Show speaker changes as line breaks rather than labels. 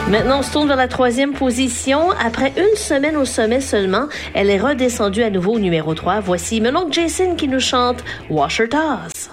Maintenant, on se tourne vers la 3e position. Après une semaine au sommet seulement, elle est redescendue à nouveau au numéro 3. Voici mon oncle Jason qui nous chante Washer Toss.